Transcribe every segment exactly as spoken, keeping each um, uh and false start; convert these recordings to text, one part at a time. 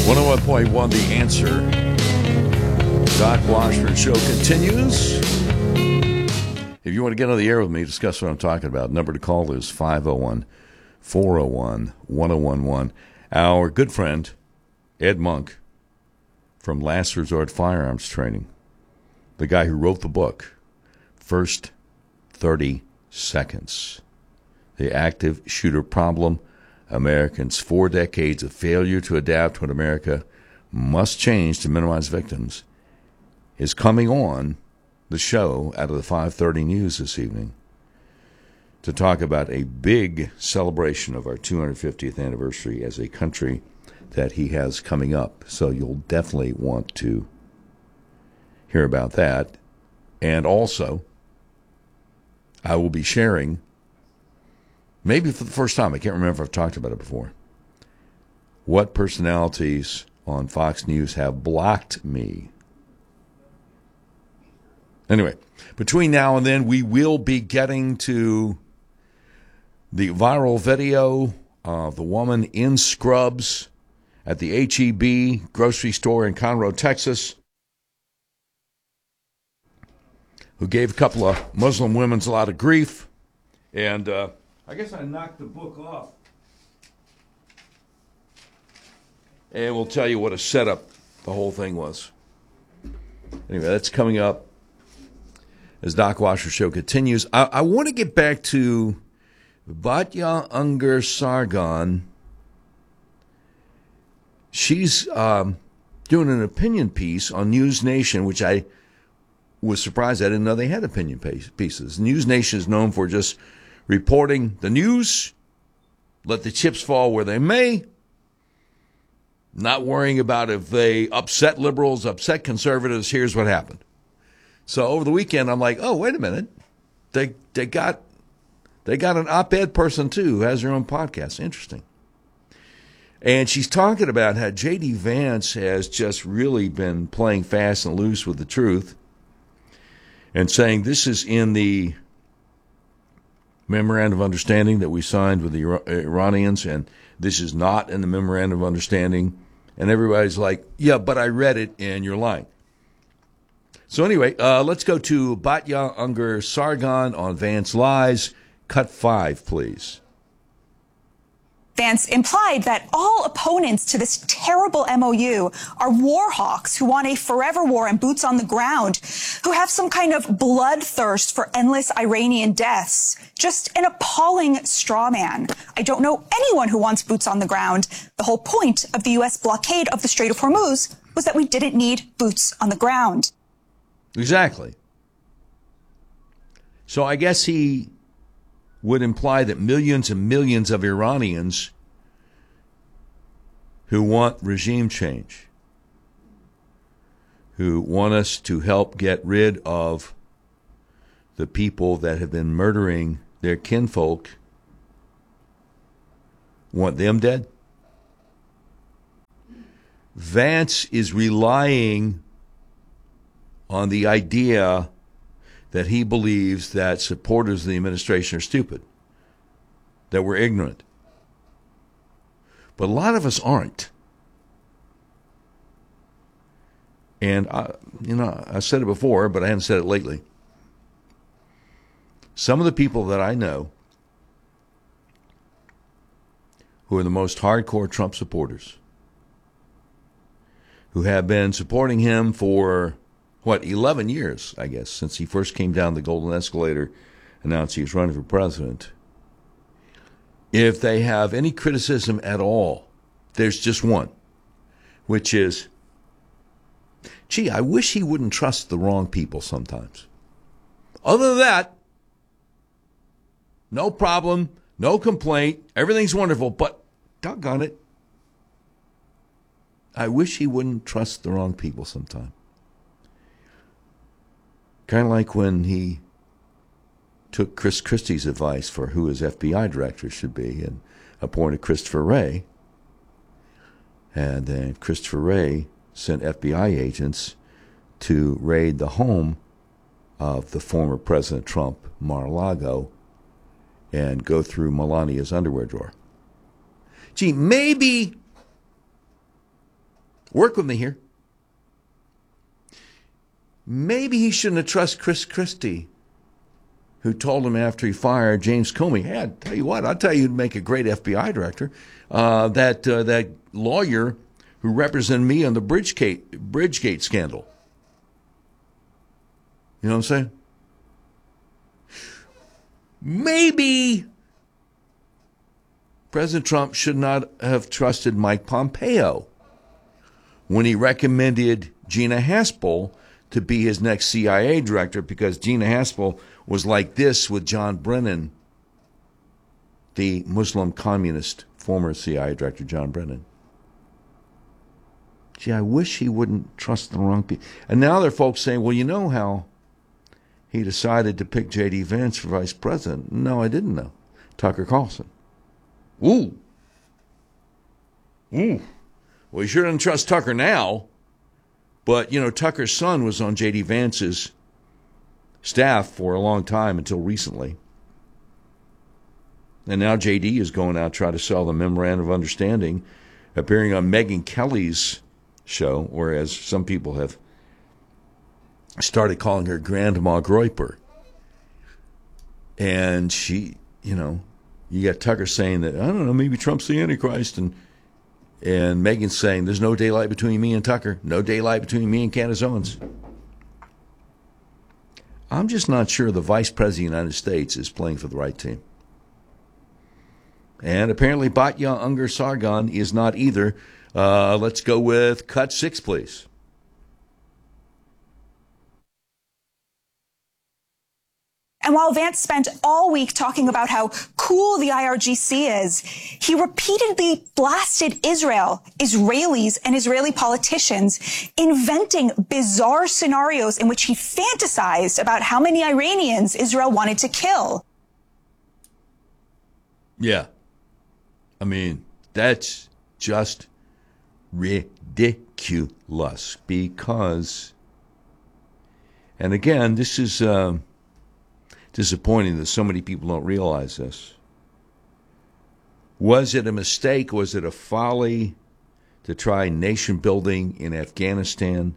one oh one point one The Answer. Doc Washburn Show continues. If you want to get on the air with me, discuss what I'm talking about, number to call is five oh one, four oh one, one oh one one. Our good friend, Ed Monk, from Last Resort Firearms Training, the guy who wrote the book, First thirty Seconds. The Active Shooter Problem, Americans' Four Decades of Failure to Adapt What America Must Change to Minimize Victims, is coming on the show out of the five thirty news this evening to talk about a big celebration of our two hundred fiftieth anniversary as a country that he has coming up. So you'll definitely want to hear about that. And also, I will be sharing, maybe for the first time, I can't remember if I've talked about it before, what personalities on Fox News have blocked me. Anyway, between now and then, we will be getting to the viral video of the woman in scrubs at the H E B grocery store in Conroe, Texas, who gave a couple of Muslim women a lot of grief. And uh, I guess I knocked the book off. And we'll tell you what a setup the whole thing was. Anyway, that's coming up as Doc Washer Show continues. I, I want to get back to Batya Ungar Sargon. She's um, doing an opinion piece on News Nation, which I was surprised I didn't know they had opinion pieces. News Nation is known for just reporting the news, let the chips fall where they may, not worrying about if they upset liberals, upset conservatives. Here's what happened. So over the weekend, I'm like, oh, wait a minute. They they got they got an op-ed person, too, who has her own podcast. Interesting. And she's talking about how J D. Vance has just really been playing fast and loose with the truth and saying this is in the memorandum of understanding that we signed with the Iranians, and this is not in the memorandum of understanding. And everybody's like, yeah, but I read it, and you're lying. So anyway, uh, let's go to Batya Ungar Sargon on Vance Lies. Cut five, please. Vance implied that all opponents to this terrible M O U are war hawks who want a forever war and boots on the ground, who have some kind of bloodthirst for endless Iranian deaths. Just an appalling straw man. I don't know anyone who wants boots on the ground. The whole point of the U S blockade of the Strait of Hormuz was that we didn't need boots on the ground. Exactly. So I guess he would imply that millions and millions of Iranians who want regime change, who want us to help get rid of the people that have been murdering their kinfolk, want them dead? Vance is relying on the idea that he believes that supporters of the administration are stupid, that we're ignorant. But a lot of us aren't. And, I, you know, I said it before, but I haven't said it lately. Some of the people that I know who are the most hardcore Trump supporters, who have been supporting him for what, eleven years, I guess, since he first came down the golden escalator, announced he was running for president. If they have any criticism at all, there's just one, which is, gee, I wish he wouldn't trust the wrong people sometimes. Other than that, no problem, no complaint, everything's wonderful, but doggone it, I wish he wouldn't trust the wrong people sometimes. Kind of like when he took Chris Christie's advice for who his F B I director should be and appointed Christopher Wray. And then Christopher Wray sent F B I agents to raid the home of the former President Trump, Mar-a-Lago, and go through Melania's underwear drawer. Gee, maybe Work with me here. Maybe he shouldn't have trusted Chris Christie, who told him after he fired James Comey, hey, I'll tell you what, I'll tell you who'd make a great F B I director. Uh, that uh, that lawyer who represented me on the Bridgegate, Bridgegate scandal. You know what I'm saying? Maybe President Trump should not have trusted Mike Pompeo when he recommended Gina Haspel to be his next C I A director, because Gina Haspel was like this with John Brennan, the Muslim communist former C I A director, John Brennan. Gee, I wish he wouldn't trust the wrong people. And now there are folks saying, well, you know how he decided to pick J D. Vance for vice president? No, I didn't know. Tucker Carlson. Ooh. Ooh. Well, you sure doesn't trust Tucker now. But, you know, Tucker's son was on J D. Vance's staff for a long time until recently. And now J D is going out to try to sell the memorandum of understanding, appearing on Megyn Kelly's show, or as some people have started calling her Grandma Groyper. And she, you know, you got Tucker saying that, I don't know, maybe Trump's the Antichrist, and and Megan's saying there's no daylight between me and Tucker, no daylight between me and Candace Owens. I'm just not sure the Vice President of the United States is playing for the right team. And apparently Batya Ungar Sargon is not either. Uh, let's go with cut six, please. And while Vance spent all week talking about how cool the I R G C is, he repeatedly blasted Israel, Israelis, and Israeli politicians, inventing bizarre scenarios in which he fantasized about how many Iranians Israel wanted to kill. Yeah. I mean, that's just ridiculous because, and again, this is uh, disappointing that so many people don't realize this. Was it a mistake? Was it a folly to try nation building in Afghanistan?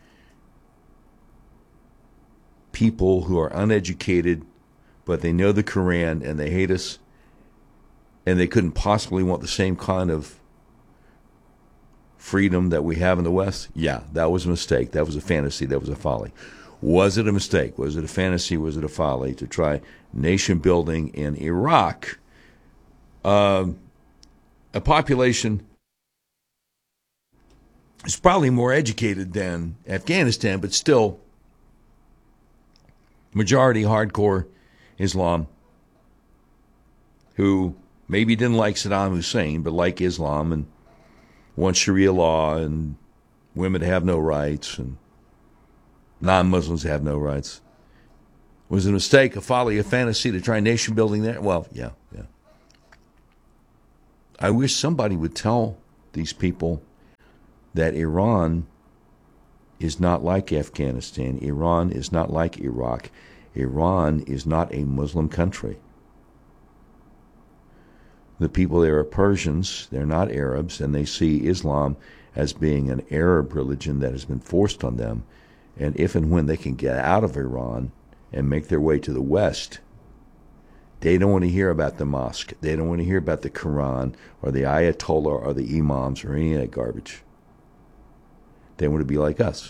People who are uneducated, but they know the Quran and they hate us, and they couldn't possibly want the same kind of freedom that we have in the West? Yeah, that was a mistake. That was a fantasy. That was a folly. Was it a mistake? Was it a fantasy? Was it a folly to try nation building in Iraq? Uh, a population is probably more educated than Afghanistan, but still majority hardcore Islam who maybe didn't like Saddam Hussein, but like Islam and want Sharia law and women to have no rights and non-Muslims have no rights. Was it a mistake, a folly, a fantasy to try nation building there? Well, yeah, yeah. I wish somebody would tell these people that Iran is not like Afghanistan. Iran is not like Iraq. Iran is not a Muslim country. The people there are Persians, they're not Arabs, and they see Islam as being an Arab religion that has been forced on them. And if and when they can get out of Iran and make their way to the West, they don't want to hear about the mosque. They don't want to hear about the Quran or the Ayatollah or the imams or any of that garbage. They want to be like us.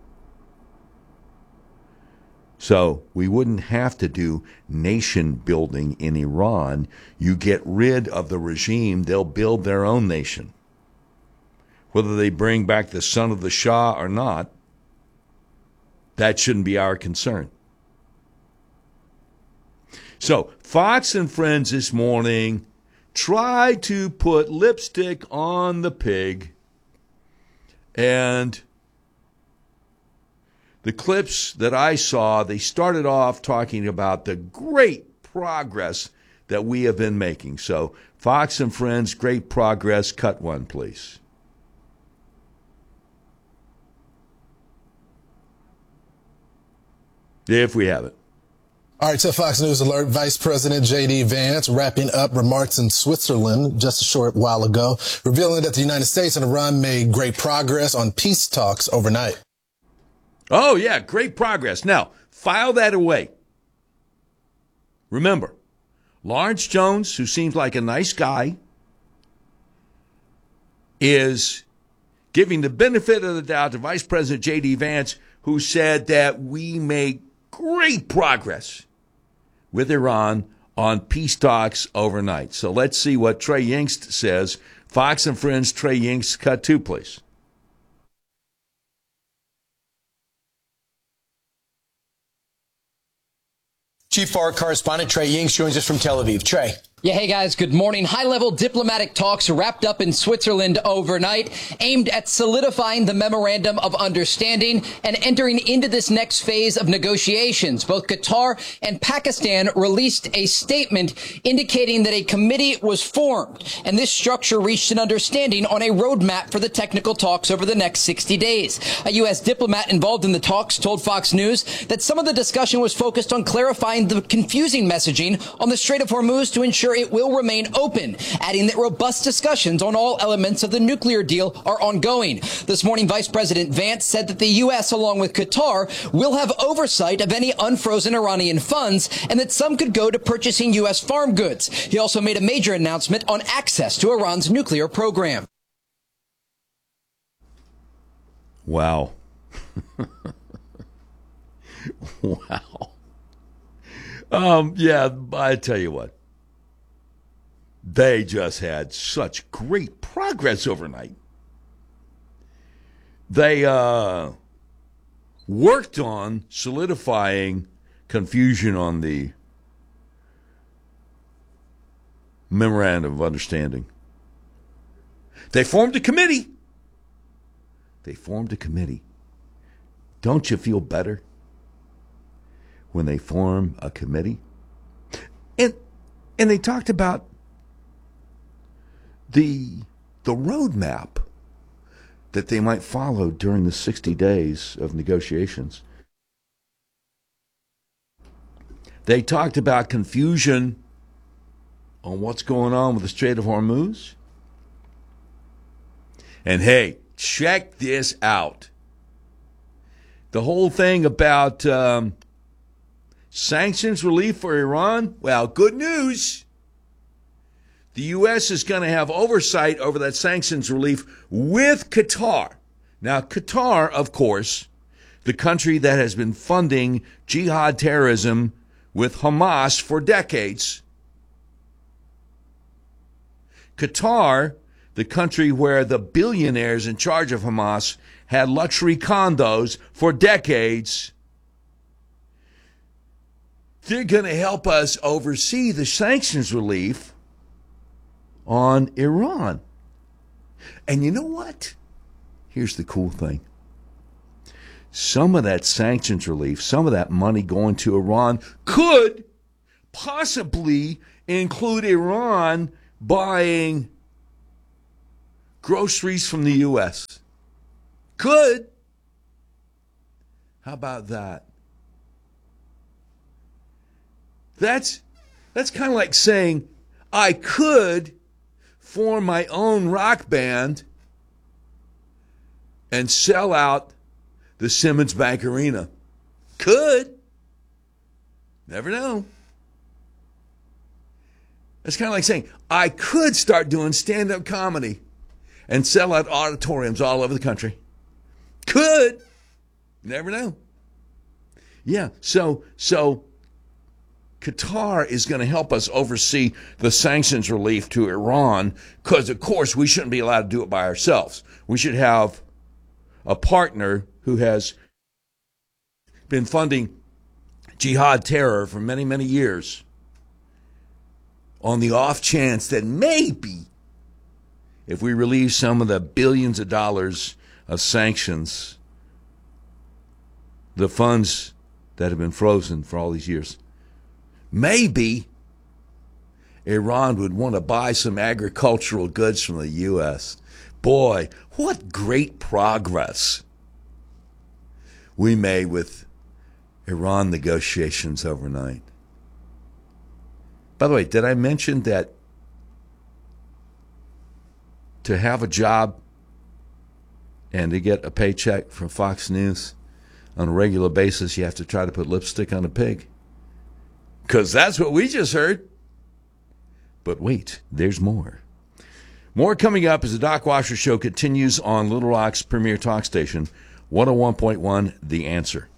So we wouldn't have to do nation building in Iran. You get rid of the regime, they'll build their own nation. Whether they bring back the son of the Shah or not, that shouldn't be our concern. So Fox and Friends this morning try to put lipstick on the pig, and the clips that I saw, they started off talking about the great progress that we have been making. So, Fox and Friends, great progress. Cut one, please. If we have it. All right, to Fox News Alert, Vice President J D Vance wrapping up remarks in Switzerland just a short while ago, revealing that the United States and Iran made great progress on peace talks overnight. Oh, yeah, great progress. Now, file that away. Remember, Lawrence Jones, who seems like a nice guy, is giving the benefit of the doubt to Vice President J D Vance, who said that we made great progress with Iran on peace talks overnight. So let's see what Trey Yingst says. Fox and Friends, Trey Yingst, cut two, please. Chief Foreign Correspondent Trey Yingst joins us from Tel Aviv. Trey. Yeah, hey guys, good morning. High-level diplomatic talks wrapped up in Switzerland overnight, aimed at solidifying the memorandum of understanding and entering into this next phase of negotiations. Both Qatar and Pakistan released a statement indicating that a committee was formed, and this structure reached an understanding on a roadmap for the technical talks over the next sixty days. A U S diplomat involved in the talks told Fox News that some of the discussion was focused on clarifying the confusing messaging on the Strait of Hormuz to ensure it will remain open, adding that robust discussions on all elements of the nuclear deal are ongoing. This morning, Vice President Vance said that the U S, along with Qatar, will have oversight of any unfrozen Iranian funds and that some could go to purchasing U S farm goods. He also made a major announcement on access to Iran's nuclear program. Wow. Wow. Um, yeah, I tell you what. They just had such great progress overnight. They uh, worked on solidifying confusion on the memorandum of understanding. They formed a committee. They formed a committee. Don't you feel better when they form a committee? And and they talked about the the roadmap that they might follow during the sixty days of negotiations. They talked about confusion on what's going on with the Strait of Hormuz. And hey, check this out. The whole thing about um, sanctions relief for Iran, well, good news. The U S is going to have oversight over that sanctions relief with Qatar. Now, Qatar, of course, the country that has been funding jihad terrorism with Hamas for decades. Qatar, the country where the billionaires in charge of Hamas had luxury condos for decades. They're going to help us oversee the sanctions relief on Iran. And you know what? Here's the cool thing. Some of that sanctions relief, some of that money going to Iran could possibly include Iran buying groceries from the U S. Could. How about that? That's that's kind of like saying I could form my own rock band and sell out the Simmons Bank Arena. Could. Never know. It's kind of like saying, I could start doing stand-up comedy and sell out auditoriums all over the country. Could. Never know. Yeah, so so Qatar is going to help us oversee the sanctions relief to Iran because, of course, we shouldn't be allowed to do it by ourselves. We should have a partner who has been funding jihad terror for many, many years on the off chance that maybe if we relieve some of the billions of dollars of sanctions, the funds that have been frozen for all these years, maybe Iran would want to buy some agricultural goods from the U S. Boy, what great progress we made with Iran negotiations overnight. By the way, did I mention that to have a job and to get a paycheck from Fox News on a regular basis, you have to try to put lipstick on a pig? Because that's what we just heard. But wait, there's more. More coming up as the Doc Washer Show continues on Little Rock's premier talk station, one oh one point one, The Answer.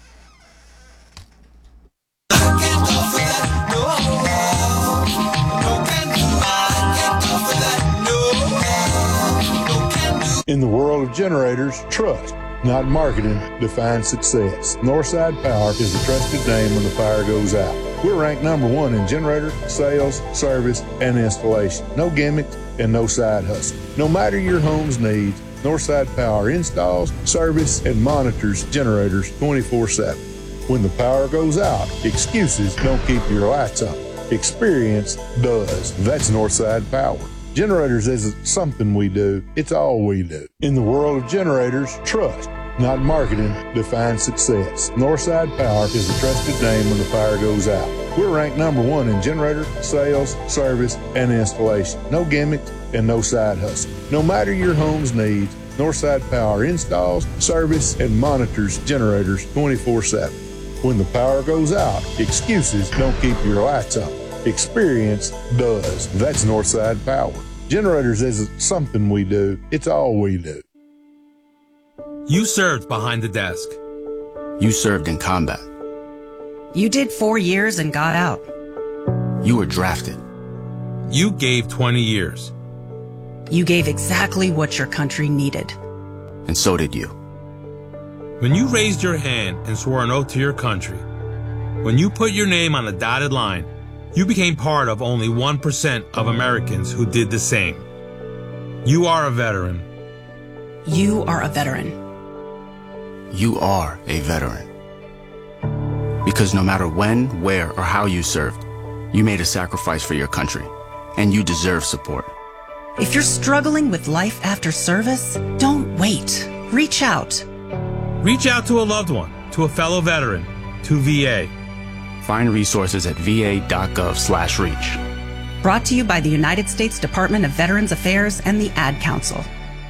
In the world of generators, trust, not marketing, defines success. Northside Power is a trusted name when the fire goes out. We're ranked number one in generator, sales, service, and installation. No gimmicks and no side hustle. No matter your home's needs, Northside Power installs, service, and monitors generators twenty-four seven. When the power goes out, excuses don't keep your lights on. Experience does. That's Northside Power. Generators isn't something we do, it's all we do. In the world of generators, trust, not marketing, defines success. Northside Power is a trusted name when the fire goes out. We're ranked number one in generator, sales, service, and installation. No gimmicks and no side hustle. No matter your home's needs, Northside Power installs, service, and monitors generators twenty-four seven. When the power goes out, excuses don't keep your lights on. Experience does. That's Northside Power. Generators isn't something we do, it's all we do. You served behind the desk. You served in combat. You did four years and got out. You were drafted. You gave twenty years. You gave exactly what your country needed. And so did you. When you raised your hand and swore an oath to your country, when you put your name on a dotted line, you became part of only one percent of Americans who did the same. You are a veteran. You are a veteran. You are a veteran. Because no matter when, where, or how you served, you made a sacrifice for your country, and you deserve support. If you're struggling with life after service, don't wait. Reach out. Reach out to a loved one, to a fellow veteran, to V A. Find resources at va.gov slash reach. Brought to you by the United States Department of Veterans Affairs and the Ad Council.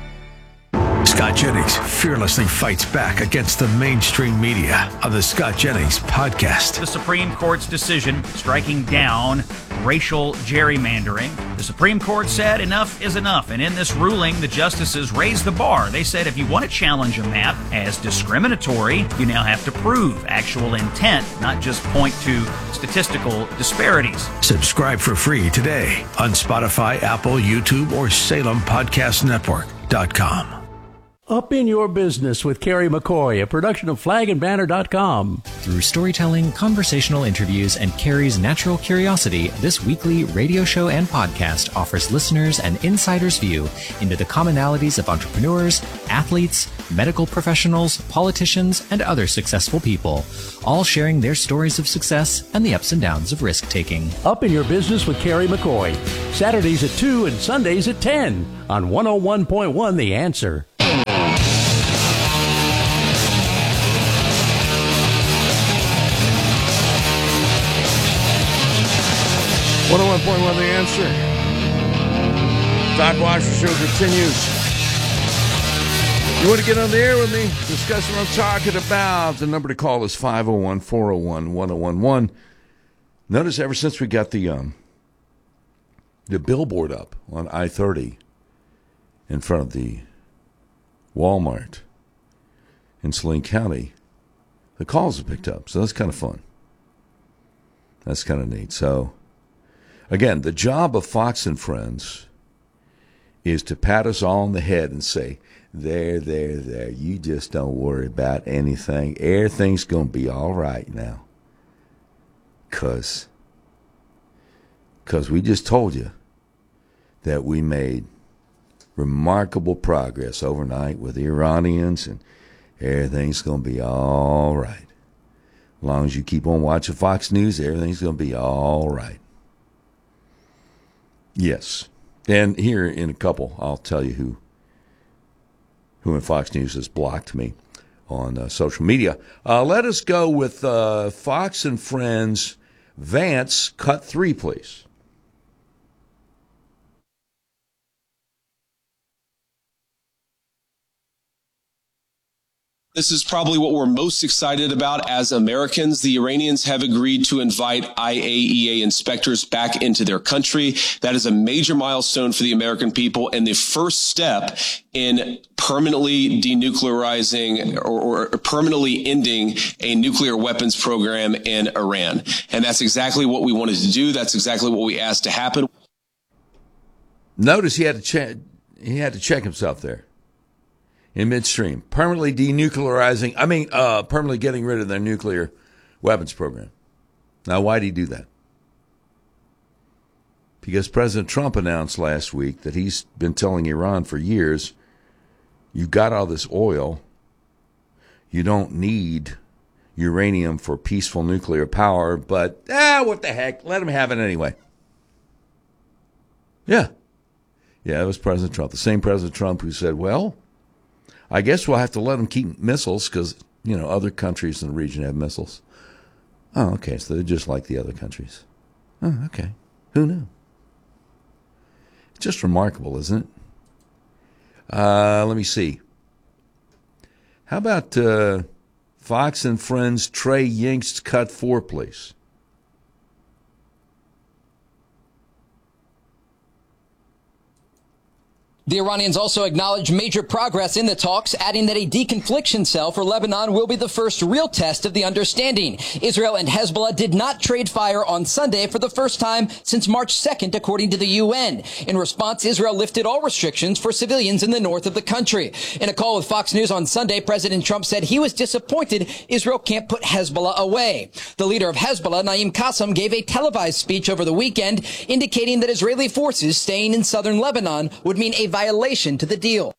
Scott Jennings fearlessly fights back against the mainstream media on the Scott Jennings Podcast. The Supreme Court's decision striking down racial gerrymandering. The Supreme Court said enough is enough, and in this ruling, the justices raised the bar. They said if you want to challenge a map as discriminatory, you now have to prove actual intent, not just point to statistical disparities. Subscribe for free today on Spotify, Apple, YouTube, or Salem Podcast Network dot com. Up in Your Business with Carrie McCoy, a production of flag and banner dot com. Through storytelling, conversational interviews, and Carrie's natural curiosity, this weekly radio show and podcast offers listeners an insider's view into the commonalities of entrepreneurs, athletes, medical professionals, politicians, and other successful people, all sharing their stories of success and the ups and downs of risk-taking. Up in Your Business with Carrie McCoy, Saturdays at two and Sundays at ten on one oh one point one The Answer. one oh one point one The Answer. Doc Washer Show continues. You want to get on the air with me? Discuss what I'm talking about. The number to call is five oh one, four oh one, one oh one one. Notice ever since we got the um, the billboard up on I thirty in front of the Walmart in Saline County, the calls have picked up. So that's kind of fun. That's kind of neat. So, again, the job of Fox and Friends is to pat us all on the head and say, there, there, there, you just don't worry about anything. Everything's going to be all right now. Because because we just told you that we made remarkable progress overnight with the Iranians, and everything's going to be all right. As long as you keep on watching Fox News, everything's going to be all right. Yes. And here in a couple, I'll tell you who who in Fox News has blocked me. on uh, social media. Uh, let us go with uh, Fox and Friends. Vance, cut three, please. This is probably what we're most excited about as Americans. The Iranians have agreed to invite I A E A inspectors back into their country. That is a major milestone for the American people and the first step in permanently denuclearizing or, or permanently ending a nuclear weapons program in Iran. And that's exactly what we wanted to do. That's exactly what we asked to happen. Notice he had to check, he had to check himself there. In midstream, permanently denuclearizing, I mean, uh, permanently getting rid of their nuclear weapons program. Now, why did he do that? Because President Trump announced last week that he's been telling Iran for years, you got all this oil, you don't need uranium for peaceful nuclear power, but, ah, what the heck, let them have it anyway. Yeah. Yeah, it was President Trump, the same President Trump who said, well, I guess we'll have to let them keep missiles because, you know, other countries in the region have missiles. Oh, okay, so they're just like the other countries. Oh, okay. Who knew? It's just remarkable, isn't it? Uh, let me see. How about uh, Fox and Friends Trey Yingst cut four, please? The Iranians also acknowledge major progress in the talks, adding that a deconfliction cell for Lebanon will be the first real test of the understanding. Israel and Hezbollah did not trade fire on Sunday for the first time since March second, according to the U N. In response, Israel lifted all restrictions for civilians in the north of the country. In a call with Fox News on Sunday, President Trump said he was disappointed Israel can't put Hezbollah away. The leader of Hezbollah, Naim Qassem, gave a televised speech over the weekend indicating that Israeli forces staying in southern Lebanon would mean a violation to the deal.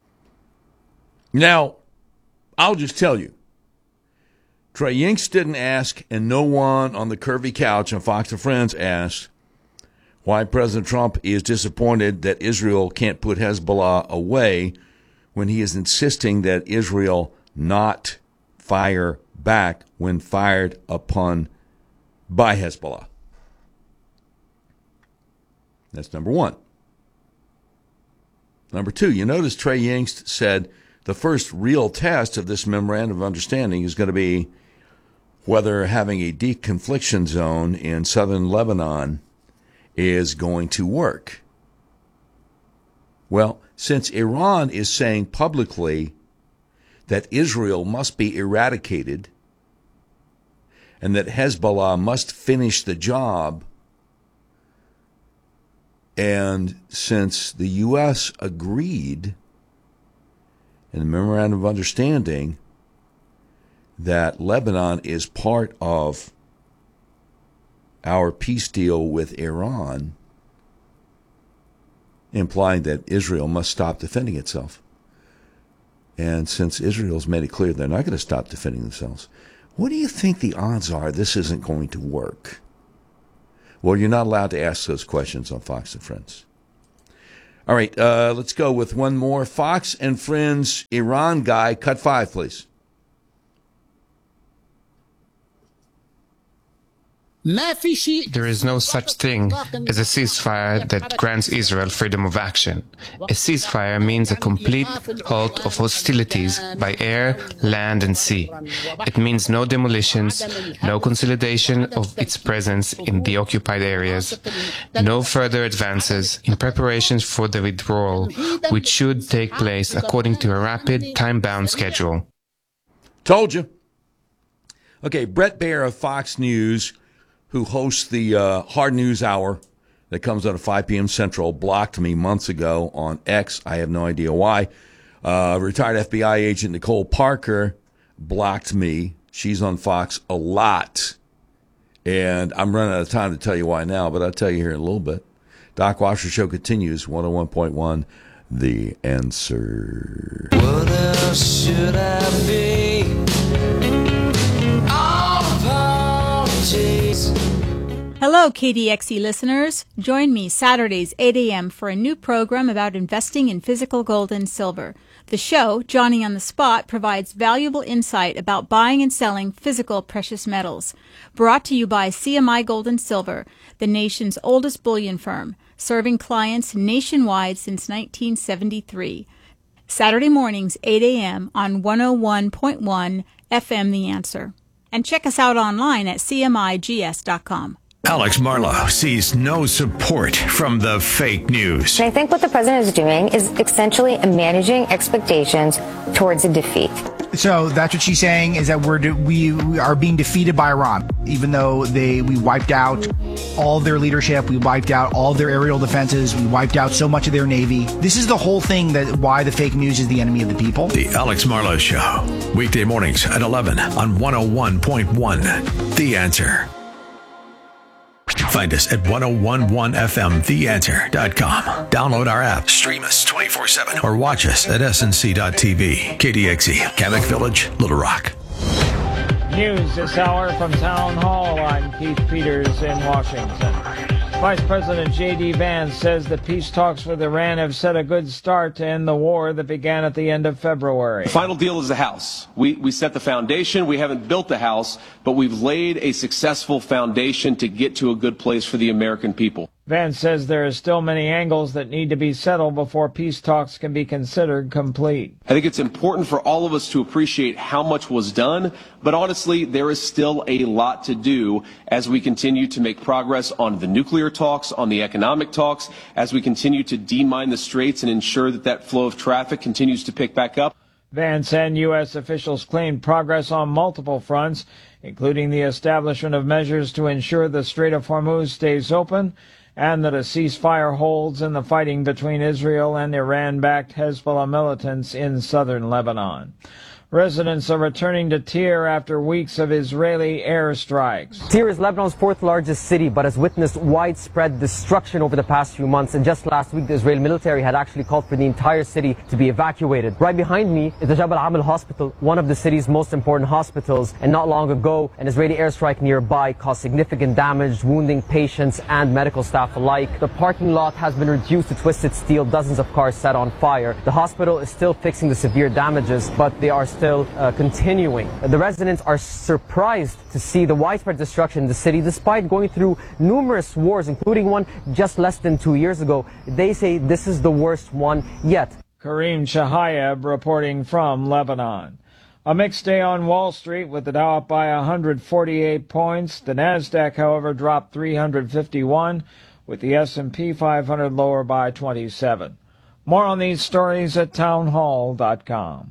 Now, I'll just tell you, Trey Yingst didn't ask, and no one on the curvy couch on Fox and Friends asked why President Trump is disappointed that Israel can't put Hezbollah away when he is insisting that Israel not fire back when fired upon by Hezbollah. That's number one. Number two, you notice Trey Yingst said the first real test of this memorandum of understanding is going to be whether having a deconfliction zone in southern Lebanon is going to work. Well, since Iran is saying publicly that Israel must be eradicated and that Hezbollah must finish the job, and since the U S agreed in the Memorandum of Understanding that Lebanon is part of our peace deal with Iran, implying that Israel must stop defending itself. And since Israel's made it clear they're not going to stop defending themselves, what do you think the odds are this isn't going to work? Well, you're not allowed to ask those questions on Fox and Friends. All right, uh, let's go with one more. Fox and Friends Iran guy, cut five, please. There is no such thing as a ceasefire that grants Israel freedom of action. A ceasefire means a complete halt of hostilities by air, land, and sea. It means no demolitions, no consolidation of its presence in the occupied areas, no further advances in preparations for the withdrawal, which should take place according to a rapid, time-bound schedule. Told you. Okay, Brett Baier of Fox News, who hosts the uh, Hard News Hour that comes out at five p.m. Central, blocked me months ago on X. I have no idea why. Uh, retired F B I agent Nicole Parker blocked me. She's on Fox a lot. And I'm running out of time to tell you why now, but I'll tell you here in a little bit. Doc Washer Show continues, one oh one point one, The Answer. What else should I be? All apologies. Hello, K D X E listeners. Join me Saturdays, eight a.m. for a new program about investing in physical gold and silver. The show, Johnny on the Spot, provides valuable insight about buying and selling physical precious metals. Brought to you by C M I Gold and Silver, the nation's oldest bullion firm, serving clients nationwide since nineteen seventy-three. Saturday mornings, eight a.m. on one oh one point one F M The Answer. And check us out online at C M I G S dot com. Alex Marlow sees no support from the fake news. And I think what the president is doing is essentially managing expectations towards a defeat. So that's what she's saying, is that we're de- we, we are being defeated by Iran, even though they we wiped out all their leadership, we wiped out all their aerial defenses, we wiped out so much of their navy. This is the whole thing, that why the fake news is the enemy of the people. The Alex Marlow Show, weekday mornings at eleven on one oh one point one. The Answer. Find us at ten eleven F M the answer dot com. Download our app, stream us twenty-four seven, or watch us at S N C dot T V. K D X E, Kamak Village, Little Rock. News this hour from Town Hall. I'm Keith Peters in Washington. Vice President J D Vance says the peace talks with Iran have set a good start to end the war that began at the end of February. The final deal is the house. We, we set the foundation. We haven't built the house, but we've laid a successful foundation to get to a good place for the American people. Vance says there are still many angles that need to be settled before peace talks can be considered complete. I think it's important for all of us to appreciate how much was done, but honestly, there is still a lot to do as we continue to make progress on the nuclear talks, on the economic talks, as we continue to demine the straits and ensure that that flow of traffic continues to pick back up. Vance and U S officials claimed progress on multiple fronts, including the establishment of measures to ensure the Strait of Hormuz stays open and that a ceasefire holds in the fighting between Israel and Iran-backed Hezbollah militants in southern Lebanon. Residents are returning to Tyre after weeks of Israeli airstrikes. Tyre is Lebanon's fourth largest city, but has witnessed widespread destruction over the past few months. And just last week, the Israeli military had actually called for the entire city to be evacuated. Right behind me is the Jabal Amal Hospital, one of the city's most important hospitals. And not long ago, an Israeli airstrike nearby caused significant damage, wounding patients and medical staff alike. The parking lot has been reduced to twisted steel, dozens of cars set on fire. The hospital is still fixing the severe damages, but they are still uh, continuing. The residents are surprised to see the widespread destruction in the city, despite going through numerous wars, including one just less than two years ago. They say this is the worst one yet. Kareem Shahayeb reporting from Lebanon. A mixed day on Wall Street with the Dow up by one hundred forty-eight points. The Nasdaq, however, dropped three hundred fifty-one, with the S and P five hundred lower by twenty-seven. More on these stories at town hall dot com.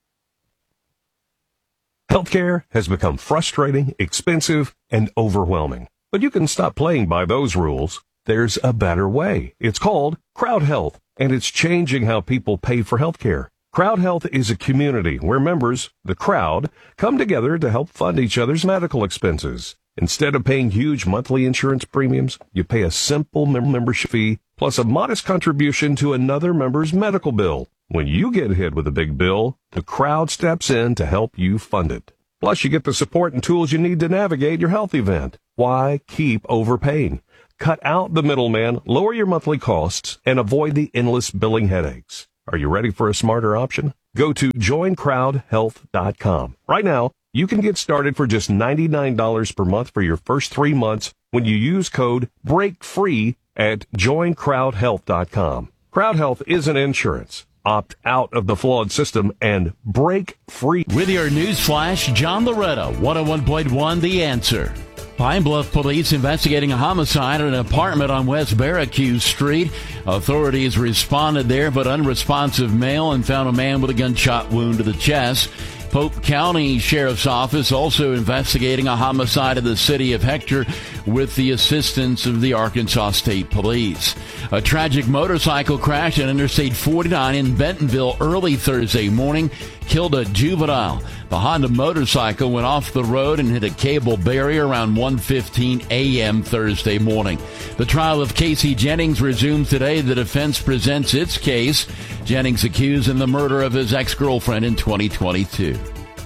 Healthcare has become frustrating, expensive, and overwhelming. But you can stop playing by those rules. There's a better way. It's called Crowd Health, and it's changing how people pay for healthcare. Crowd Health is a community where members, the crowd, come together to help fund each other's medical expenses. Instead of paying huge monthly insurance premiums, you pay a simple membership fee plus a modest contribution to another member's medical bill. When you get hit with a big bill, the crowd steps in to help you fund it. Plus, you get the support and tools you need to navigate your health event. Why keep overpaying? Cut out the middleman, lower your monthly costs, and avoid the endless billing headaches. Are you ready for a smarter option? Go to join crowd health dot com. Right now, you can get started for just ninety-nine dollars per month for your first three months when you use code BREAKFREE at join crowd health dot com. Crowd Health isn't insurance. Opt out of the flawed system and break free. With your news flash, John Loretta, one oh one point one The Answer. Pine Bluff police investigating a homicide at an apartment on West Barracue Street. Authorities responded there, but unresponsive male, and found a man with a gunshot wound to the chest. Pope County Sheriff's Office also investigating a homicide in the city of Hector with the assistance of the Arkansas State Police. A tragic motorcycle crash at Interstate forty-nine in Bentonville early Thursday morning killed a juvenile. The Honda motorcycle went off the road and hit a cable barrier around one fifteen a.m. Thursday morning. The trial of Casey Jennings resumes today. The defense presents its case. Jennings accused in the murder of his ex-girlfriend in twenty twenty-two.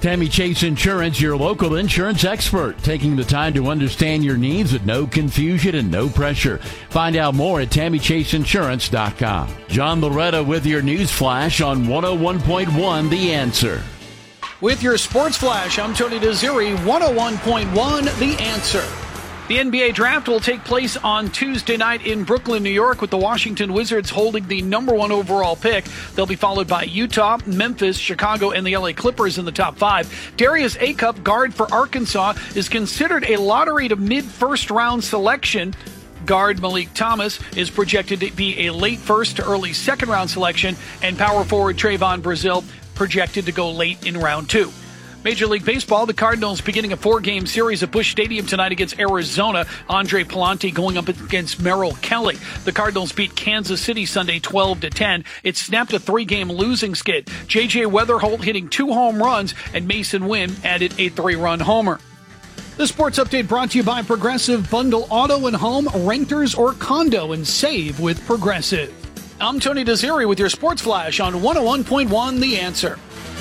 Tammy Chase Insurance, your local insurance expert, taking the time to understand your needs with no confusion and no pressure. Find out more at tammy chase insurance dot com. John Loretta with your news flash on one oh one point one The Answer. With your sports flash, I'm Tony Desiri, one oh one point one The Answer. The N B A draft will take place on Tuesday night in Brooklyn, New York, with the Washington Wizards holding the number one overall pick. They'll be followed by Utah, Memphis, Chicago, and the L A Clippers in the top five. Darius Acup, guard for Arkansas, is considered a lottery to mid-first round selection. Guard Malik Thomas is projected to be a late first to early second round selection, and power forward Trayvon Brazile projected to go late in round two. Major League Baseball, the Cardinals beginning a four-game series at Busch Stadium tonight against Arizona. Andre Palante going up against Merrill Kelly. The Cardinals beat Kansas City Sunday twelve to ten. It snapped a three-game losing skid. J J Weatherholt hitting two home runs, and Mason Wynn added a three-run homer. The sports update brought to you by Progressive. Bundle auto and home, renters or condo, and save with Progressive. I'm Tony Desiri with your sports flash on one oh one point one The Answer.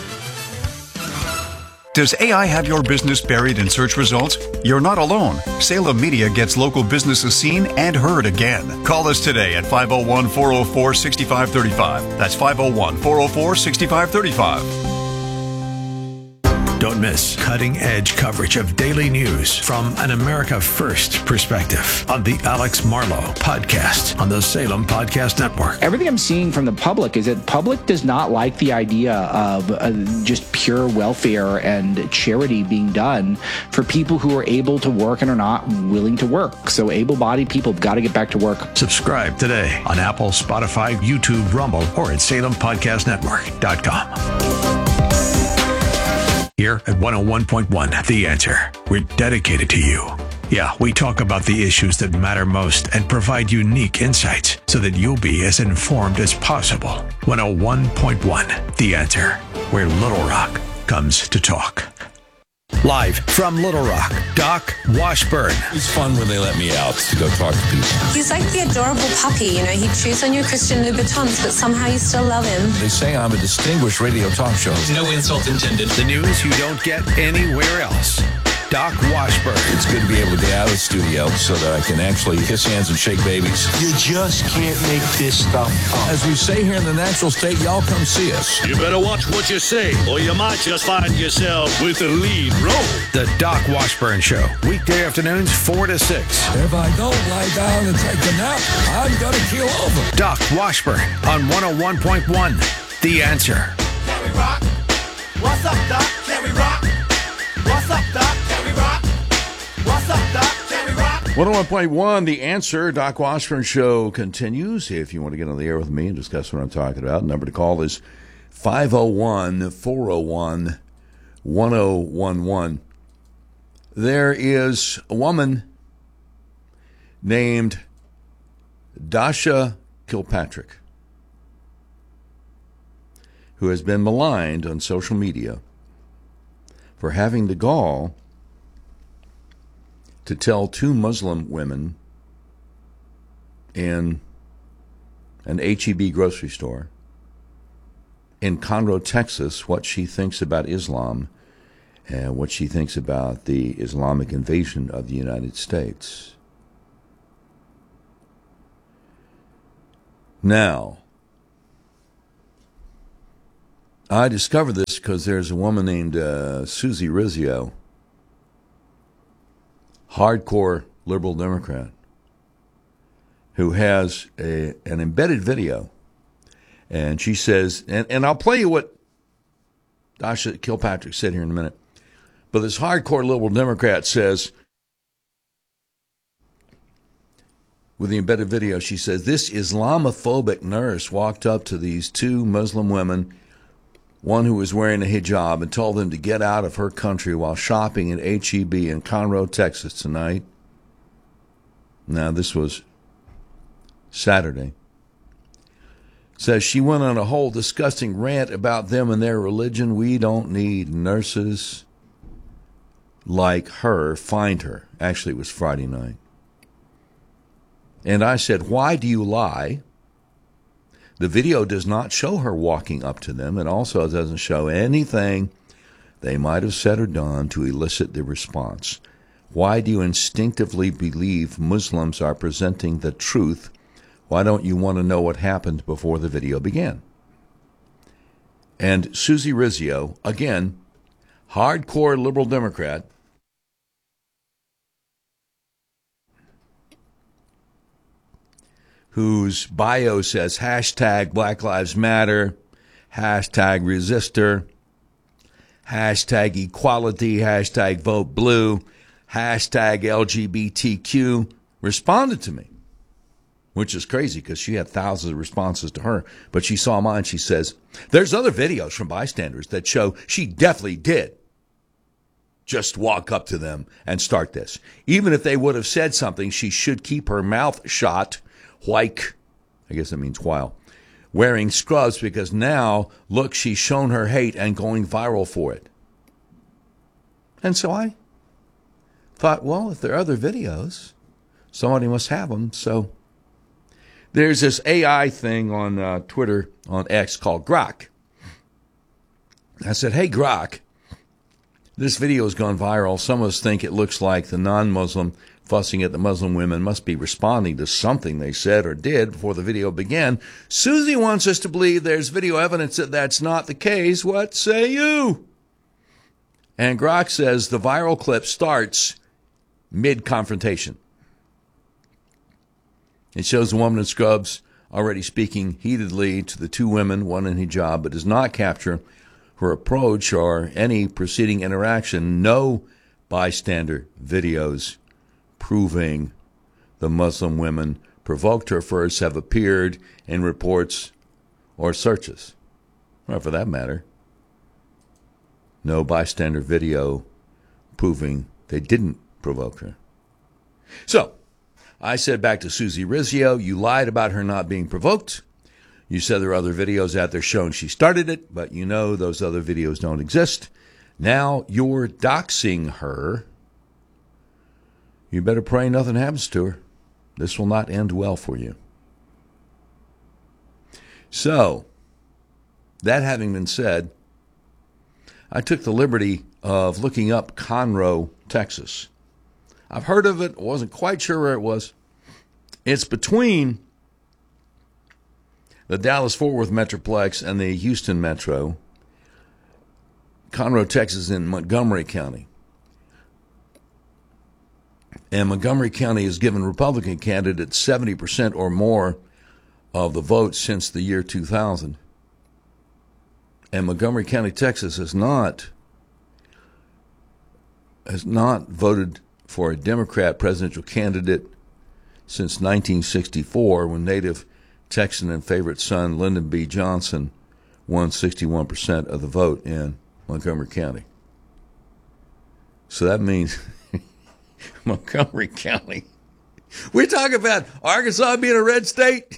Does A I have your business buried in search results? You're not alone. Salem Media gets local businesses seen and heard again. Call us today at five oh one, four oh four, six five three five. That's five oh one, four oh four, six five three five. Don't miss cutting-edge coverage of daily news from an America First perspective on the Alex Marlow Podcast on the Salem Podcast Network. Everything I'm seeing from the public is that the public does not like the idea of uh, just pure welfare and charity being done for people who are able to work and are not willing to work. So able-bodied people have got to get back to work. Subscribe today on Apple, Spotify, YouTube, Rumble, or at salem podcast network dot com. Here at one oh one point one, The Answer, we're dedicated to you. Yeah, we talk about the issues that matter most and provide unique insights so that you'll be as informed as possible. one oh one point one, The Answer, where Little Rock comes to talk. Live from Little Rock, Doc Washburn. It's fun when they let me out to go talk to people. He's like the adorable puppy, you know. He chews on your Christian Louboutins, but somehow you still love him. They say I'm a distinguished radio talk show. No insult intended. The news you don't get anywhere else. Doc Washburn. It's good to be able to get out of the studio so that I can actually kiss hands and shake babies. You just can't make this stuff up. As we say here in the natural state, y'all come see us. You better watch what you say, or you might just find yourself with the lead role. The Doc Washburn Show, weekday afternoons four to six. If I don't lie down and take a nap, I'm going to keel over. Doc Washburn on one oh one point one, The Answer. Can we rock? What's up, Doc? Can we rock? What's up, Doc? What's up, Doc? Can we rock? one oh one point one, The Answer. Doc Washburn Show continues. If you want to get on the air with me and discuss what I'm talking about, the number to call is five oh one, four oh one, one oh one one. There is a woman named Dasha Kilpatrick who has been maligned on social media for having the gall to tell two Muslim women in an H E B grocery store in Conroe, Texas, what she thinks about Islam and what she thinks about the Islamic invasion of the United States. Now, I discovered this because there's a woman named uh, Susie Rizzio, hardcore liberal Democrat, who has a, an embedded video. And she says, and, and I'll play you what Dasha Kilpatrick said here in a minute. But this hardcore liberal Democrat says, with the embedded video, she says, this Islamophobic nurse walked up to these two Muslim women, one who was wearing a hijab, and told them to get out of her country while shopping at H E B in Conroe, Texas tonight. Now, this was Saturday. Says she went on a whole disgusting rant about them and their religion. We don't need nurses like her. Find her. Actually, it was Friday night. And I said, why do you lie? The video does not show her walking up to them. It also doesn't show anything they might have said or done to elicit the response. Why do you instinctively believe Muslims are presenting the truth? Why don't you want to know what happened before the video began? And Susie Rizzio, again, hardcore liberal Democrat, whose bio says hashtag Black Lives Matter, hashtag resistor, hashtag equality, hashtag vote blue, hashtag L G B T Q, responded to me, which is crazy because she had thousands of responses to her. But she saw mine. She says, there's other videos from bystanders that show she definitely did just walk up to them and start this. Even if they would have said something, she should keep her mouth shut, while, I guess that means while, wearing scrubs, because now, look, she's shown her hate and going viral for it. And so I thought, well, if there are other videos, somebody must have them. So there's this A I thing on uh, Twitter, on X, called Grok. I said, hey, Grok, this video has gone viral. Some of us think it looks like the non-Muslim fussing at the Muslim women must be responding to something they said or did before the video began. Susie wants us to believe there's video evidence that that's not the case. What say you? And Grok says the viral clip starts mid-confrontation. It shows a woman in scrubs already speaking heatedly to the two women, one in hijab, but does not capture her approach or any preceding interaction. No bystander videos proving the Muslim women provoked her first have appeared in reports or searches. Or for that matter, no bystander video proving they didn't provoke her. So, I said back to Susie Rizzio, you lied about her not being provoked. You said there are other videos out there showing she started it, but you know those other videos don't exist. Now you're doxing her. You better pray nothing happens to her. This will not end well for you. So, that having been said, I took the liberty of looking up Conroe, Texas. I've heard of it, wasn't quite sure where it was. It's between the Dallas-Fort Worth Metroplex and the Houston Metro. Conroe, Texas, in Montgomery County. And Montgomery County has given Republican candidates seventy percent or more of the votes since the year two thousand. And Montgomery County, Texas, has not has not voted for a Democrat presidential candidate since nineteen sixty-four, when native Texan and favorite son Lyndon B. Johnson won sixty-one percent of the vote in Montgomery County. So that means Montgomery County. We're talking about Arkansas being a red state?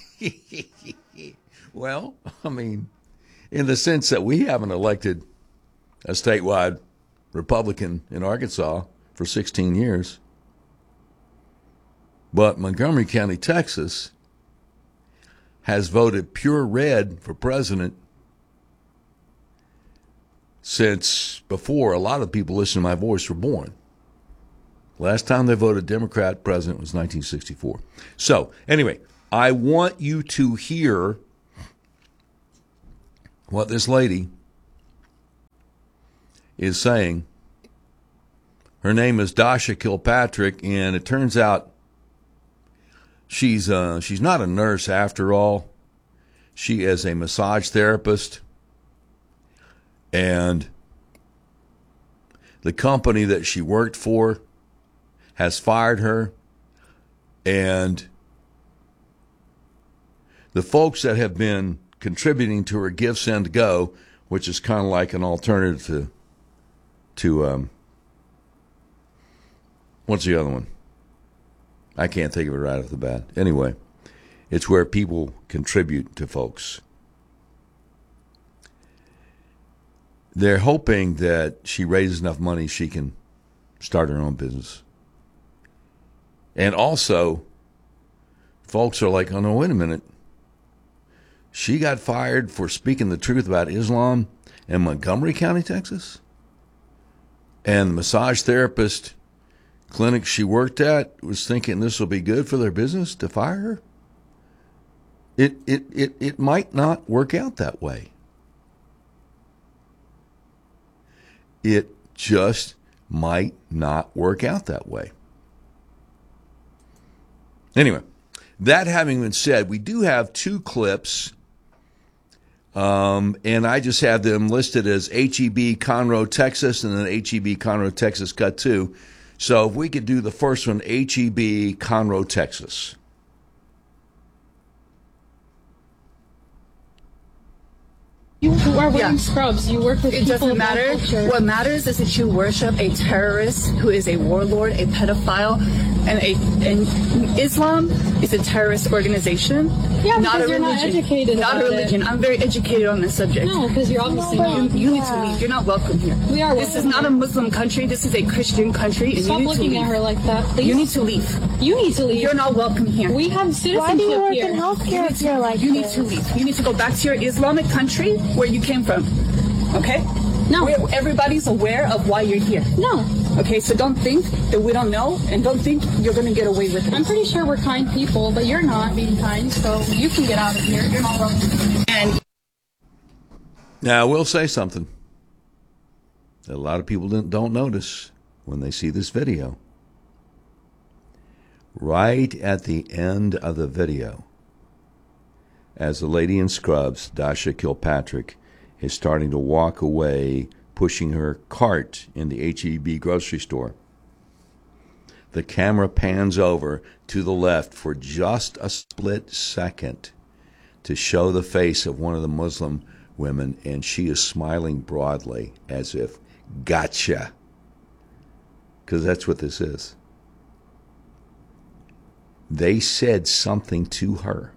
Well, I mean, in the sense that we haven't elected a statewide Republican in Arkansas for sixteen years. But Montgomery County, Texas, has voted pure red for president since before a lot of people listening to my voice were born. Last time they voted Democrat president was nineteen sixty-four. So, anyway, I want you to hear what this lady is saying. Her name is Dasha Kilpatrick, and it turns out she's uh, she's not a nurse after all. She is a massage therapist, and the company that she worked for has fired her, and the folks that have been contributing to her Give, Send, Go, which is kind of like an alternative to, to um, what's the other one? I can't think of it right off the bat. Anyway, it's where people contribute to folks. They're hoping that she raises enough money she can start her own business. And also, folks are like, oh, no, wait a minute. She got fired for speaking the truth about Islam in Montgomery County, Texas? And the massage therapist clinic she worked at was thinking this will be good for their business to fire her. It, it, it, it might not work out that way. It just might not work out that way. Anyway, that having been said, we do have two clips, um, and I just have them listed as H E B Conroe, Texas, and then H E B Conroe, Texas cut two. So if we could do the first one, H E B Conroe, Texas. You are wearing yeah. scrubs. You work with it people. It doesn't matter. What matters is that you worship a terrorist who is a warlord, a pedophile, and a and Islam is a terrorist organization. Yeah, not because a you're religion. not educated Not about a religion. It. I'm very educated on this subject. No, because you're obviously not. You, you yeah. need to leave. You're not welcome here. We are. This is not here. a Muslim country. This is a Christian country. And Stop you need looking to leave. at her like that, please. You need to leave. You need to leave. You're not welcome here. We have citizenship Why do you work here. in healthcare if you're like You need to leave. You need to go back to your Islamic country where you came from. Okay? No. We're, everybody's aware of why you're here. No. Okay, so don't think that we don't know, and don't think you're going to get away with it. I'm pretty sure we're kind people, but you're not being kind, so you can get out of here. You're not welcome. And now, I will say something that a lot of people don't, don't notice when they see this video. Right at the end of the video, as the lady in scrubs, Dasha Kilpatrick, is starting to walk away, pushing her cart in the H E B grocery store, the camera pans over to the left for just a split second to show the face of one of the Muslim women, and she is smiling broadly as if, gotcha. Because that's what this is. They said something to her.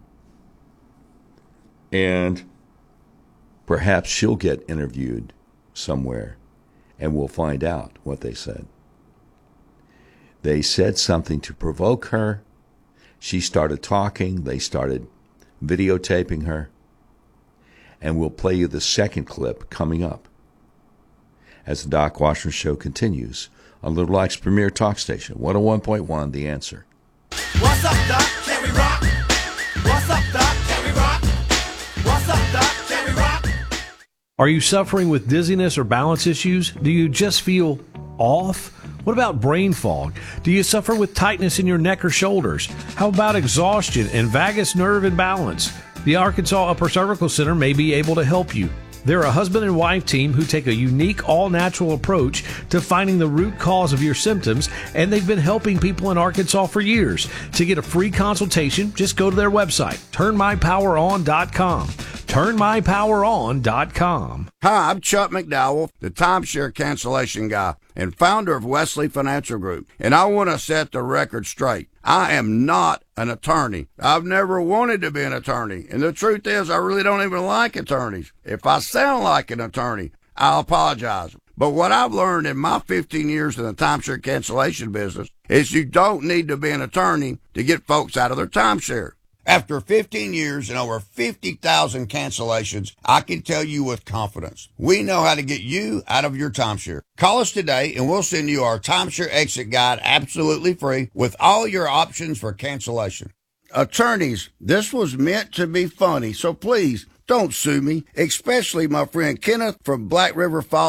And perhaps she'll get interviewed somewhere, and we'll find out what they said. They said something to provoke her. She started talking. They started videotaping her. And we'll play you the second clip coming up as the Doc Washburn Show continues on Little Rock's premier talk station, one oh one point one, The Answer. What's up, Doc? Can we rock? What's up, Doc? Can we rock? What's up, Doc? Can we rock? Are you suffering with dizziness or balance issues? Do you just feel off? What about brain fog? Do you suffer with tightness in your neck or shoulders? How about exhaustion and vagus nerve imbalance? The Arkansas Upper Cervical Center may be able to help you. They're a husband and wife team who take a unique, all-natural approach to finding the root cause of your symptoms, and they've been helping people in Arkansas for years. To get a free consultation, just go to their website, turn my power on dot com. turn my power on dot com. Hi, I'm Chuck McDowell, the timeshare cancellation guy and founder of Wesley Financial Group, and I want to set the record straight. I am not an attorney. I've never wanted to be an attorney, and the truth is I really don't even like attorneys. If I sound like an attorney, I'll apologize. But what I've learned in my fifteen years in the timeshare cancellation business is you don't need to be an attorney to get folks out of their timeshare. After fifteen years and over fifty thousand cancellations, I can tell you with confidence, we know how to get you out of your timeshare. Call us today and we'll send you our timeshare exit guide absolutely free with all your options for cancellation. Attorneys, this was meant to be funny, so please don't sue me, especially my friend Kenneth from Black River Falls.